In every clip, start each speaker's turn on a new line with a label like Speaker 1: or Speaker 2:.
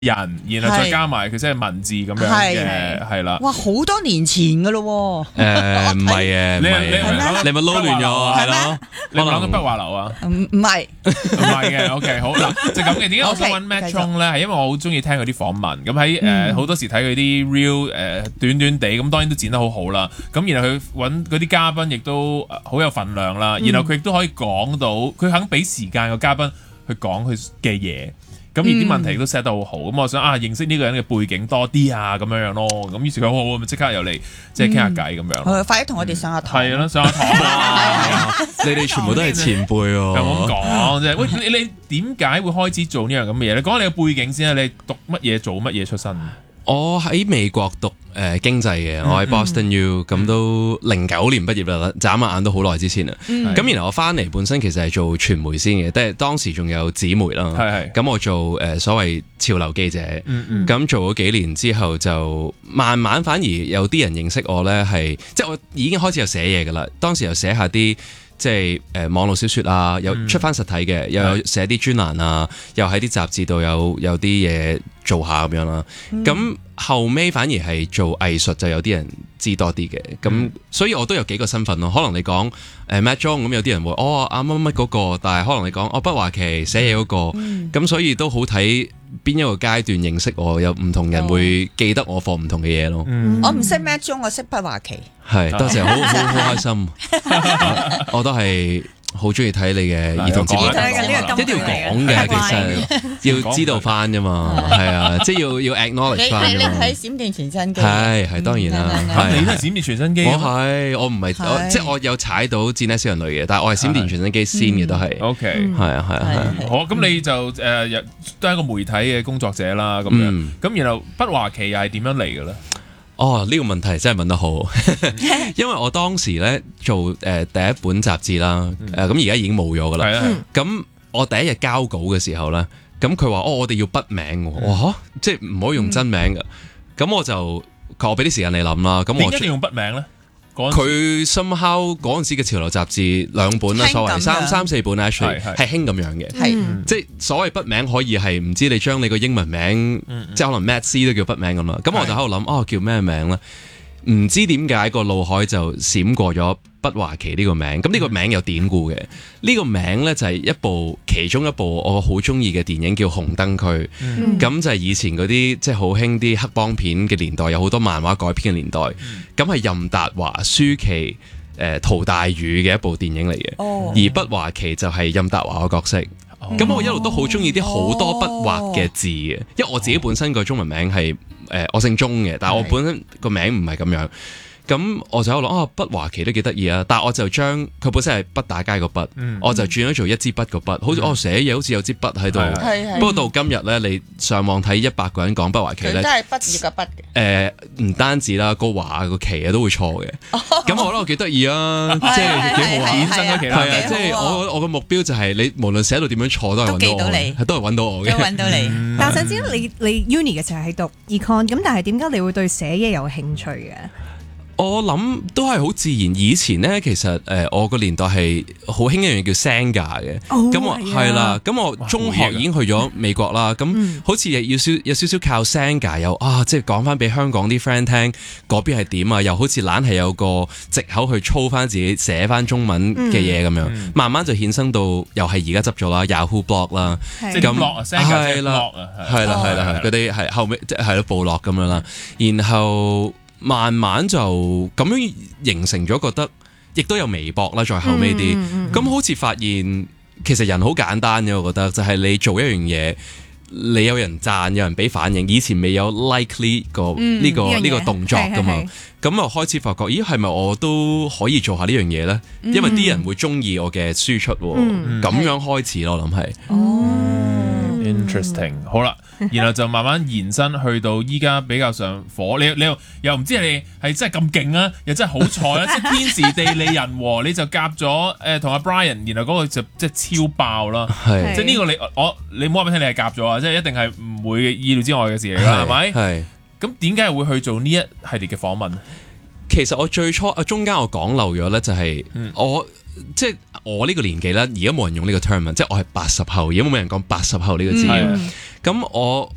Speaker 1: 人，然後再加埋佢即係文字咁樣嘅，係啦。
Speaker 2: 哇，好多年前噶咯
Speaker 3: 唔係嘅，唔係嘅，你咪撈亂咗，係咯？
Speaker 1: 你咪諗緊筆畫樓啊？
Speaker 2: 唔係
Speaker 1: 嘅。OK， 好嗱，就咁嘅。點解我想揾 Matt Chung 咧？係因為我好中意聽佢啲訪問。咁喺好多時睇佢啲 real 短短地，咁當然都剪得好好啦。咁然後佢揾嗰啲嘉賓亦都好有份量啦。然後佢亦都可以講到，佢肯俾時間個嘉賓去講佢嘅嘢。咁而啲問題都 set 得好好，咁我想認識呢個人嘅背景多啲啊，咁樣咯。咁於是佢好，咪即刻又嚟即係傾下偈咁樣。
Speaker 2: 快啲同我哋上下堂。
Speaker 1: 係啦，上下堂啦。
Speaker 3: 你哋全部都係前輩喎。
Speaker 1: 又咁講啫。喂，你點解會開始做呢樣咁嘅嘢？你講下你嘅背景先啊。你讀乜嘢，做乜嘢出身？
Speaker 3: 我喺美國讀經濟嘅，我喺 Boston U， 咁都09年畢業啦，眨下眼都好耐之前啦。咁然後我翻嚟本身其實係做傳媒先嘅，即係當時仲有紙媒啦。咁我做所謂潮流記者，咁做咗幾年之後就慢慢反而有啲人認識我咧，係即係我已經開始有寫嘢噶啦。當時又寫下啲即係網絡小説啊，有出翻實體嘅，又有寫啲專欄啊，又喺啲雜誌度有啲嘢做下咁樣啦。咁後尾反而係做藝術就有啲人知多啲嘅。咁所以我都有幾個身份咯。可能你講Matt Chung 咁，有啲人會乜乜嗰個，但係可能你講筆畫期寫嘢嗰個，咁所以都好睇邊一個階段認識我，有唔同人會記得我放唔同嘅嘢咯。
Speaker 2: 我唔識Matt Chung，我識筆畫期。
Speaker 3: 係，多謝，好開心。我都係好中意睇你嘅兒童節目，一定要講嘅，其實要知道翻噶嘛，係啊，即係要 acknowledge 翻。
Speaker 2: 你睇閃電傳真機？
Speaker 3: 係當然啦，
Speaker 1: 你都係閃電傳真機。
Speaker 3: 我唔係，即係我有踩到《戰地小人類》嘅，但係我係閃電傳真機先嘅都係。
Speaker 1: OK，
Speaker 3: 係啊。
Speaker 1: 好，咁你就都係一個媒體嘅工作者啦，咁樣。咁然後筆畫期又係點樣嚟嘅咧？
Speaker 3: 呢個問題真係問得好，因為我當時咧做第一本雜誌啦，咁而家已經冇咗噶啦。咁我第一日交稿嘅時候咧，咁佢話我哋要筆名喎，即係唔可以用真名噶。咁我俾啲時間你諗啦。咁我
Speaker 1: 點解要用筆名咧？
Speaker 3: 佢 somehow 嗰陣時嘅潮流雜誌2本啦，所謂三四本 actually 係興咁樣嘅，即係所謂筆名可以係唔知你將你個英文名，即係可能 Matt C 都叫筆名咁啦。咁我就喺度諗，叫咩名咧？唔知點解個腦海就閃過咗筆畫期呢個名。咁呢個名有典故嘅，呢個名咧就係其中一部我好中意嘅電影叫《紅燈區》。咁就係以前嗰啲即係好興啲黑幫片嘅年代，有好多漫畫改編嘅年代。咁係任達華、舒淇、陶大宇嘅一部電影嚟嘅。而筆畫期就係任達華嘅角色。咁我一路都好中意啲好多筆畫嘅字嘅，因為我自己本身個中文名係我姓鐘嘅，但係我本身個名唔係咁樣。咁我就喺度諗筆畫期都幾得意啊！但係我就將佢本身係畢打街個筆，我就轉咗做一支筆個筆，好似寫嘢好似有支筆喺度。不過到今日咧，你上網睇100個人講筆畫期咧，
Speaker 2: 都係畢業嘅畢
Speaker 3: 嘅。唔單止啦，個畫個期啊都會錯嘅。咁我覺得我幾得意啊，即係幾好衍生咗其他嘅。即係我個目標就係你無論寫到點樣錯都係揾到我，都係揾到我嘅。
Speaker 2: 都揾到你。
Speaker 4: 但我想知道你 uni 嘅時候係讀 econ， 咁但係點解你會對寫嘢有興趣嘅？
Speaker 3: 我諗都係好自然。以前咧，其實我個年代係好興一樣嘢叫 Xanga 嘅。咁我係啦，咁我中學已經去咗美國啦。咁好似有少少靠 Xanga，又即係講翻俾香港啲 friend 聽嗰邊係點啊，又好似懶係有個藉口去操翻自己寫翻中文嘅嘢咁樣。慢慢就衍生到又係而家執咗啦 Yahoo Blog 啦，
Speaker 1: 即係咁係啦，
Speaker 3: 係啦，嗰啲係後尾即係咯部落咁樣啦，然後。慢慢就咁樣形成咗，覺得亦都有微博啦，再後尾啲，咁好似發現其實人好簡單嘅，我覺得就係你做一樣嘢，你有人讚，有人俾反應，以前未有 like 呢個動作噶嘛，咁啊開始發覺，咦係咪我都可以做下呢樣嘢咧？因為啲人會中意我嘅輸出，咁樣開始咯，我諗係。
Speaker 1: Interesting， 好啦，然後就慢慢延伸去到依家比較上火，你又唔知你係真係咁勁啊，又真係好彩啊，即係天時地利人和，你就夾咗同阿 Brian， 然後嗰個就即係超爆啦，即係呢個你唔好話俾我聽，你係夾咗啊，即係一定係唔會意料之外嘅事嚟㗎，係咪？係。咁點解會去做呢一系列嘅訪問？
Speaker 3: 其實我最初中間我講漏咗咧，就係即係我呢個年紀咧，而家冇人用呢個 term， 即係我係80後，而家冇人講80後呢個字。咁我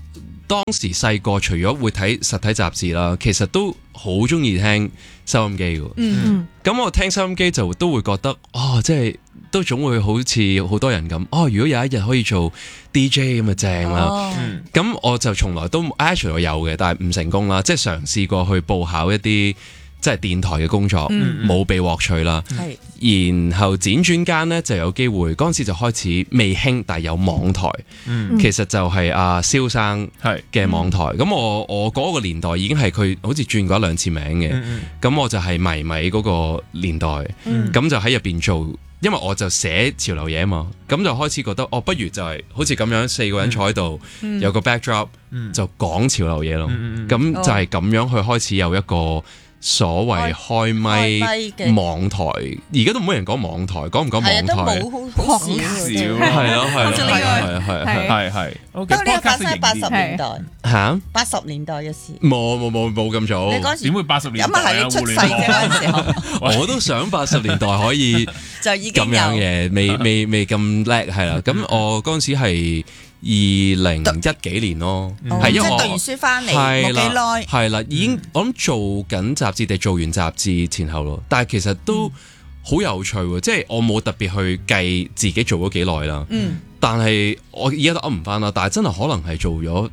Speaker 3: 當時細個除咗會睇實體雜誌啦，其實都好中意聽收音機嘅。咁我聽收音機就都會覺得即係都總會好似好多人咁如果有一日可以做 DJ 咁就正啦。咁我就從來都 actually 我有嘅，但係唔成功啦。即係嘗試過去報考一啲即係電台嘅工作，冇被獲取啦。然後輾轉間呢，就有機會，嗰陣時就開始未興，但係有網台。其實就係阿蕭生嘅網台。咁我嗰個年代已經係佢好似轉過一兩次名嘅。咁我就係迷米嗰個年代。咁就喺入邊做，因為我就寫潮流嘢啊嘛。咁就開始覺得不如就係好似咁樣4個人坐喺度，有個 backdrop 就講潮流嘢咯。咁就係咁樣去開始有一個所謂開咪網台，而家都冇人講網台，講唔講網台？
Speaker 2: 都冇好少，
Speaker 3: 係咯係。
Speaker 2: 不過呢個發生喺80年代
Speaker 3: 嚇
Speaker 2: ，80年代嘅事。
Speaker 3: 冇咁早。
Speaker 2: 你嗰時
Speaker 1: 點會80年代？
Speaker 2: 咁啊係你出世嘅嗰陣時候。
Speaker 3: 我都想80年代可以
Speaker 2: 就已經
Speaker 3: 咁樣嘅，未咁叻係啦。咁我嗰陣時係2010幾年咯，係因為我
Speaker 2: 即係讀完書翻嚟冇幾耐，
Speaker 3: 係啦，已經我諗做緊雜誌定做完雜誌前後咯，但係其實都好有趣喎，即係我冇特別去計自己做咗幾耐啦，但係我而家都噏唔翻啦，但係真係可能係做咗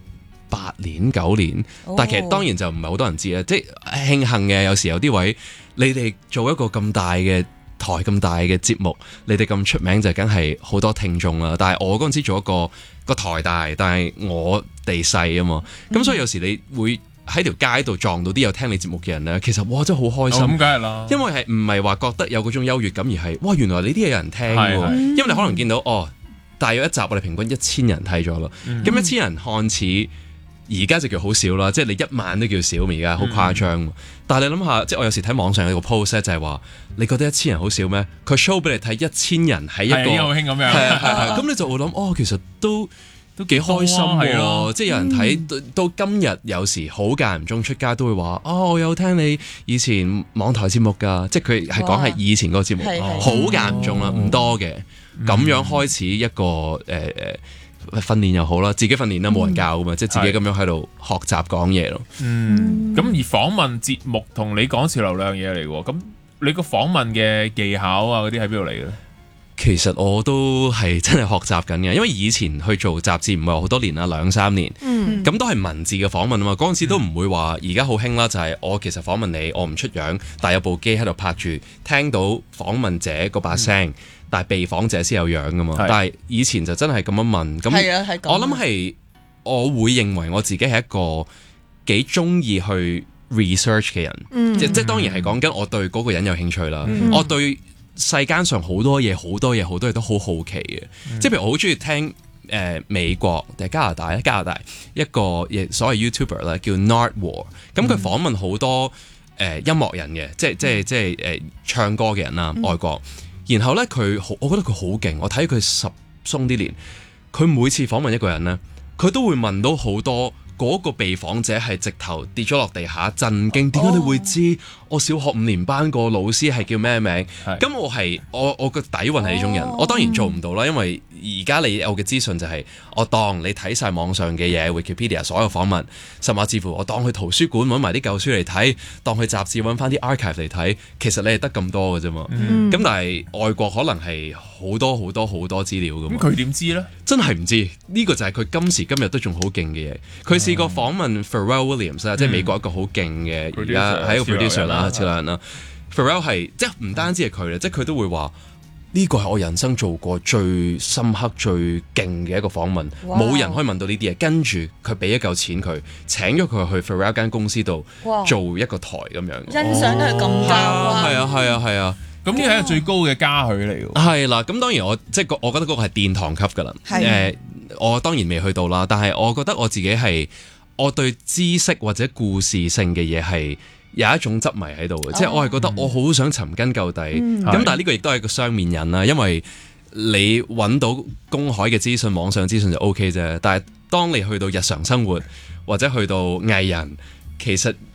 Speaker 3: 8年9年，但係其實當然就唔係好多人知啦，即係慶幸嘅，有時有啲位你哋做一個咁大嘅台咁大嘅節目，你哋咁出名就梗係好多聽眾啦。但係我嗰陣時做一個台大，但係我哋細啊嘛，咁所以有時你會喺條街度撞到啲有聽你節目嘅人咧，其實哇真係好開心。
Speaker 1: 咁梗係啦，
Speaker 3: 因為係唔係話覺得有嗰種優越感，而係哇原來你啲嘢有人聽喎。因為你可能見到大約一集我哋平均1000人睇咗啦，咁1000人看似而家就叫好少啦，即係你1萬都叫少，而家好誇張。但係你諗下，即係我有時睇網上有個 post 咧，就係話你覺得1000人好少咩？佢 show 俾你睇1000人喺一個
Speaker 1: 好興咁樣，
Speaker 3: 咁你就會諗其實都幾開心喎！即係有人睇到今日，有時好間唔中出街都會話我有聽你以前網台節目㗎，即係佢係講係以前嗰個節目，好間唔中啦，唔多嘅，咁樣開始一個訓練又好啦，自己訓練啦，冇人教噶嘛，即係自己咁樣喺度學習講嘢咯。
Speaker 1: 咁而訪問節目同你講潮流兩樣嘢嚟喎，咁你個訪問嘅技巧啊嗰啲喺邊度嚟嘅咧？
Speaker 3: 其實我都係真係學習緊嘅，因為以前去做雜誌唔係話好多年啦，2-3年，咁都係文字嘅訪問啊嘛。嗰陣時都唔會話而家好興啦，就係我其實訪問你，我唔出樣，但係有部機喺度拍住，聽到訪問者嗰把聲。但係被訪者先有樣噶嘛，但係以前就真係咁樣問，咁我諗係我會認為我自己係一個幾中意去 research 嘅人，即係當然係講緊我對嗰個人有興趣啦，我對世間上好多嘢都好好奇嘅，即係譬如我好中意聽美國定係加拿大一個所謂 YouTuber 咧叫 Nardwuar，咁佢訪問好多音樂人嘅，即係唱歌嘅人啦，外國。然後咧，我覺得佢好勁。我睇佢10鬆啲年，佢每次訪問一個人咧，佢都會問到好多嗰個被訪者係直頭跌咗落地下震驚。點解你會知我小學5年班個老師係叫咩名？咁我個底蘊係呢種人，我當然做唔到啦，因為而家你有嘅資訊就係我當你睇晒網上嘅嘢 Wikipedia 所有訪問，甚至乎我當去圖書館揾埋啲舊書嚟睇，當去雜誌揾翻啲 archive 嚟睇，其實你係得咁多嘅啫嘛。咁但係外國可能係好多資料㗎嘛。
Speaker 1: 咁佢點知呢？
Speaker 3: 真係唔知，呢個就係佢今時今日都仲好勁嘅嘢。佢試過訪問 Pharrell Williams 啦，即係美國一個好勁嘅而家係一個 producer 啦，潮流人啦。Pharrell 係即係唔單止係佢咧，即係佢都會話。呢個係我人生做過最深刻、最勁嘅一個訪問，冇人可以問到呢啲嘢。跟住佢俾一嚿錢佢，請咗佢去 Pharrell 間公司度做一個台咁樣。
Speaker 2: 欣賞得佢咁高啊！
Speaker 3: 係啊，
Speaker 1: 咁呢個係最高嘅嘉許嚟㗎。
Speaker 3: 係啦，咁當然我覺得嗰個係殿堂級㗎啦。我當然未去到啦，但係我覺得我自己係我對知識或者故事性嘅嘢係。有一種執迷喺度嘅，即係我係覺得我好想尋根究底，咁但係呢個亦都係個雙面人啦，因為你揾到公海嘅資訊、網上資訊就 OK 啫，但係當你去到日常生活或者去到藝人，其實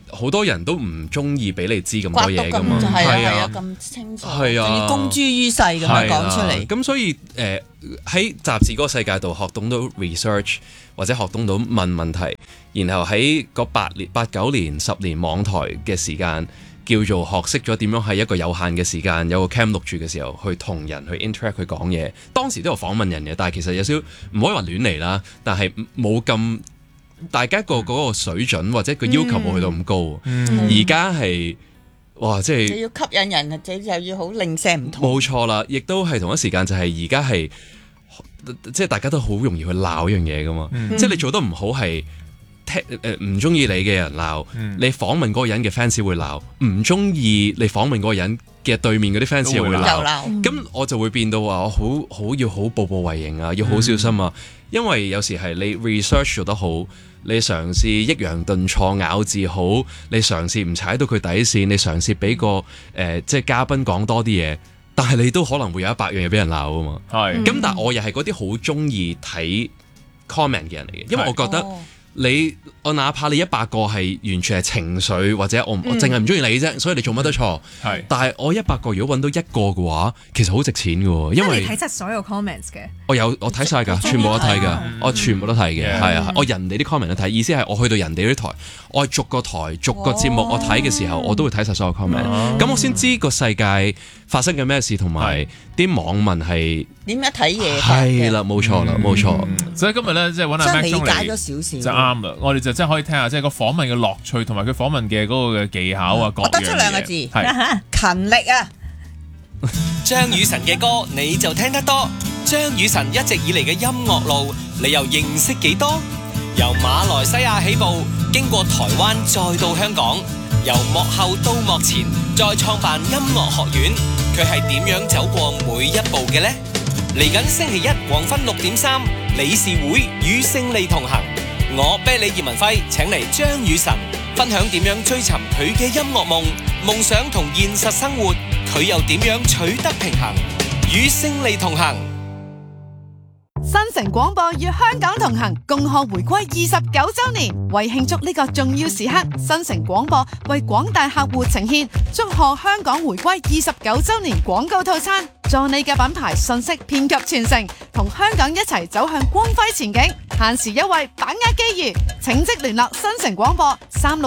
Speaker 3: 好多人都唔中意俾你知咁多嘢噶嘛，
Speaker 2: 係啊，咁清楚，仲要公諸於世咁樣講出嚟。
Speaker 3: 咁所以喺雜誌嗰個世界度學懂到 research 或者學懂到問問題，然後喺嗰8、9年、10年網台嘅時間，叫做學識咗點樣喺一個有限嘅時間有個 cam 錄住嘅時候，去同人去 interact 去講嘢。當時都有訪問人嘅，但係其實有少少唔可以話亂嚟啦，但係冇咁大家嗰個水準或者個要求冇去到咁高。而家係哇，即係
Speaker 2: 要吸引人，或者又要好零舍唔同。
Speaker 3: 冇錯啦，亦都係同一時間就係而家係即係大家都好容易去鬧一樣嘢噶嘛。即係你做得唔好係唔中意你嘅人鬧，你訪問嗰個人嘅 fans 會鬧，唔中意你訪問嗰個人嘅對面嗰啲 fans 又會鬧。咁我就會變到話我要好步步為營啊，要好小心啊。因為有時係你 research 做得好，你嘗試抑揚頓挫咬字好，你嘗試唔踩到佢底線，你嘗試俾個即係嘉賓講多啲嘢，但係你都可能會有100樣嘢俾人鬧啊嘛。咁但係我又係嗰啲好中意睇 comment 嘅人嚟嘅，因為我覺得我哪怕你100個係完全係情緒，或者我淨係唔中意你啫，所以你做乜都錯。但係我100個如果揾到1個嘅話，其實好值錢嘅，因為
Speaker 4: 你睇晒所有 comments 嘅。
Speaker 3: 我睇晒㗎，全部都睇㗎，我全部都睇嘅，係啊，我人哋啲 comment 都睇。意思係我去到人哋啲台，我係逐個台逐個節目我睇嘅時候，我都會睇晒所有 comment。咁我先知個世界發生緊咩事，同埋啲網民係
Speaker 2: 點樣睇嘢。
Speaker 3: 係啦，冇錯啦，冇錯。
Speaker 1: 所以今日咧，即係揾阿 Mac 中嚟，
Speaker 2: 理解咗少少
Speaker 1: 就啱啦。我哋就真係可以聽下，即係個訪問嘅樂趣，同埋佢訪問嘅嗰個嘅技巧啊，各樣嘢。
Speaker 2: 我得出2個字，勤力啊！
Speaker 5: 張雨晨嘅歌你就聽得多，張雨晨一直以嚟嘅音樂路，你又認識幾多？由馬來西亞起步，經過台灣再到香港，由幕後到幕前，再創辦音樂學院，佢係點樣走過每一步嘅呢？嚟緊星期1黃昏6:3，理事會與勝利同行。我啤梨葉文輝請嚟張雨晨分享點樣追尋佢嘅音樂夢，夢想同現實生活，佢又點樣取得平衡？與勝利同行。
Speaker 6: 新城廣播與香港同行，共賀回歸29週年。為慶祝呢個重要時刻，新城廣播為廣大客戶呈現祝賀香港回歸29週年廣告套餐，助你嘅品牌信息遍及全城，同香港一齊走向光輝前景。限時優惠，把握機遇，請即聯絡新城廣播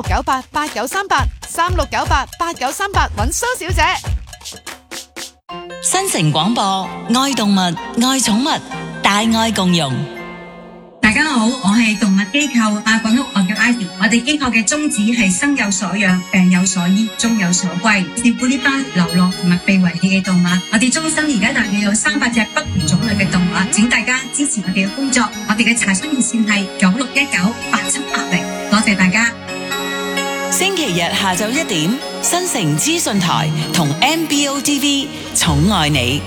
Speaker 6: 3698893836988938揾蘇小姐。
Speaker 7: 新城廣播，愛動物，愛寵物，大愛共融。
Speaker 8: 大家好，我係動物機構阿滾屋，我叫 Ivy。我哋機構嘅宗旨係生有所養，病有所醫，終有所歸，照顧呢班流浪同埋被遺棄嘅動物。我哋中心而家大約有300隻不同種類嘅動物，請大家支持我哋嘅工作。我哋嘅查詢熱線係96198780。多謝大家。
Speaker 7: 星期日下晝1點，新城資訊台同 MBO TV 寵愛你。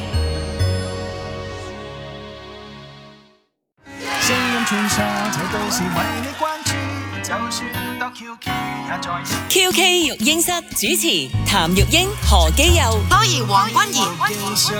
Speaker 9: 聲音傳上，這都是為你關注，就算到 QK 也在。
Speaker 7: QK 育嬰室主持譚玉英、何基佑、
Speaker 6: 當然黃君怡。